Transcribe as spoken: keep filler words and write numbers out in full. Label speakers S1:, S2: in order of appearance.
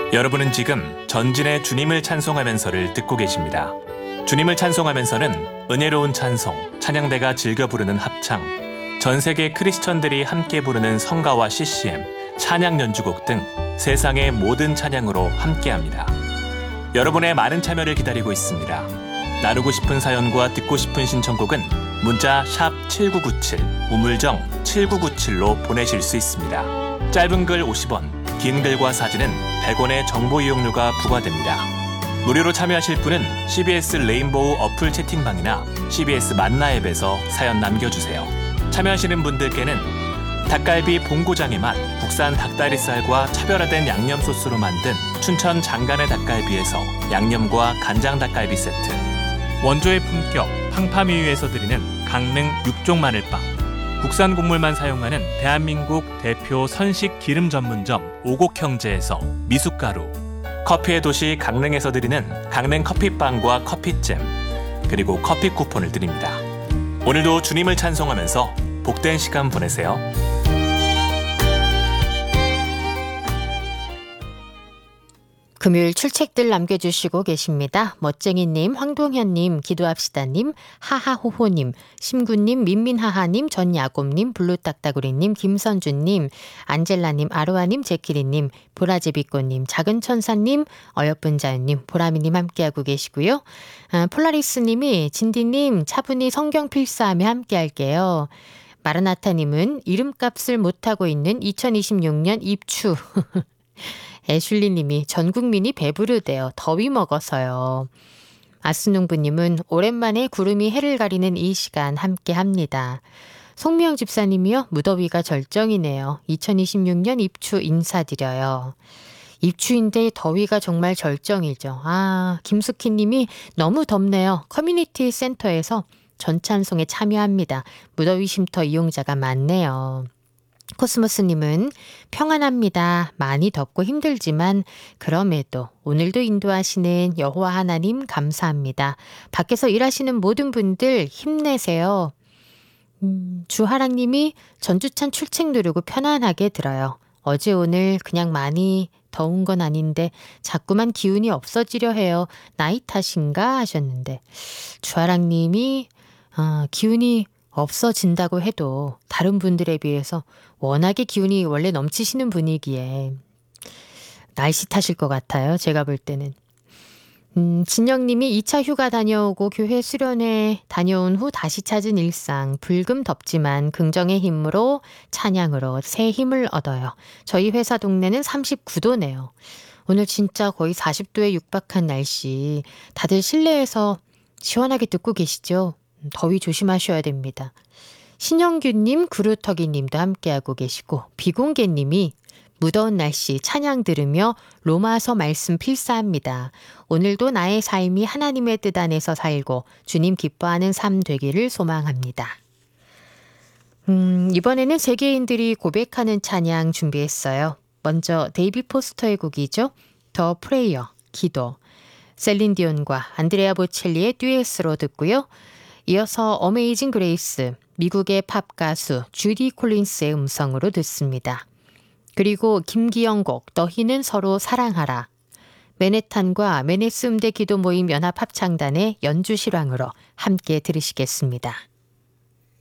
S1: 여러분은 지금 전진의 주님을 찬송하면서를 듣고 계십니다. 주님을 찬송하면서는 은혜로운 찬송, 찬양대가 즐겨 부르는 합창, 전 세계 크리스천들이 함께 부르는 성가와 씨씨엠, 찬양 연주곡 등 세상의 모든 찬양으로 함께합니다. 여러분의 많은 참여를 기다리고 있습니다. 나누고 싶은 사연과 듣고 싶은 신청곡은 문자 샵 칠구구칠, 우물정 칠구구칠로 보내실 수 있습니다. 짧은 글 오십 원, 긴 글과 사진은 백 원의 정보 이용료가 부과됩니다. 무료로 참여하실 분은 씨비에스 레인보우 어플 채팅방이나 씨비에스 만나 앱에서 사연 남겨주세요. 참여하시는 분들께는 닭갈비 본고장의 맛, 국산 닭다리살과 차별화된 양념 소스로 만든 춘천 장간의 닭갈비에서 양념과 간장 닭갈비 세트, 원조의 품격 팡파미유에서 드리는 강릉 육종 마늘빵, 국산 곡물만 사용하는 대한민국 대표 선식 기름 전문점 오곡형제에서 미숫가루, 커피의 도시 강릉에서 드리는 강릉 커피빵과 커피잼, 그리고 커피 쿠폰을 드립니다. 오늘도 주님을 찬송하면서 복된 시간 보내세요.
S2: 금요일 출첵들 남겨주시고 계십니다. 멋쟁이님, 황동현님, 기도합시다님, 하하호호님, 심구님, 민민하하님, 전야곰님, 블루딱따구리님, 김선주님, 안젤라님, 아로아님, 제키리님, 보라제비꽃님, 작은천사님, 어여쁜 자연님, 보라미님 함께하고 계시고요. 아, 폴라리스님이 진디님 차분히 성경 필사하며 함께할게요. 마르나타님은 이름값을 못하고 있는 이천이십육 년 입추. 애슐리님이 전 국민이 배부르대요. 더위 먹어서요. 아스농부님은 오랜만에 구름이 해를 가리는 이 시간 함께합니다. 송미영 집사님이요. 무더위가 절정이네요. 이천이십육 년 입추 인사드려요. 입추인데 더위가 정말 절정이죠. 아, 김숙희님이 너무 덥네요. 커뮤니티 센터에서 전찬송에 참여합니다. 무더위 쉼터 이용자가 많네요. 코스모스님은 평안합니다. 많이 덥고 힘들지만 그럼에도 오늘도 인도하시는 여호와 하나님 감사합니다. 밖에서 일하시는 모든 분들 힘내세요. 음, 주하랑님이 전주찬 출첵 누르고 편안하게 들어요. 어제 오늘 그냥 많이 더운 건 아닌데 자꾸만 기운이 없어지려 해요. 나이 탓인가 하셨는데 주하랑님이 아, 기운이 없어진다고 해도 다른 분들에 비해서 워낙에 기운이 원래 넘치시는 분이기에 날씨 탓일 것 같아요. 제가 볼 때는. 음, 진영님이 이 차 휴가 다녀오고 교회 수련회 다녀온 후 다시 찾은 일상. 불금 덥지만 긍정의 힘으로 찬양으로 새 힘을 얻어요. 저희 회사 동네는 삼십구 도네요. 오늘 진짜 거의 사십 도에 육박한 날씨. 다들 실내에서 시원하게 듣고 계시죠? 더위 조심하셔야 됩니다. 신영규님, 그루터기님도 함께하고 계시고 비공개님이 무더운 날씨 찬양 들으며 로마서 말씀 필사합니다. 오늘도 나의 삶이 하나님의 뜻 안에서 살고 주님 기뻐하는 삶 되기를 소망합니다. 음, 이번에는 세계인들이 고백하는 찬양 준비했어요. 먼저 데이비 포스터의 곡이죠. 더 프레이어, 기도. 셀린 디온과 안드레아 보첼리의 듀엣으로 듣고요. 이어서 어메이징 그레이스, 미국의 팝 가수 주디 콜린스의 음성으로 듣습니다. 그리고 김기영 곡 너희는 서로 사랑하라. 맨해탄과 메네스 음대 기도 모임 연합 합창단의 연주 실황으로 함께 들으시겠습니다.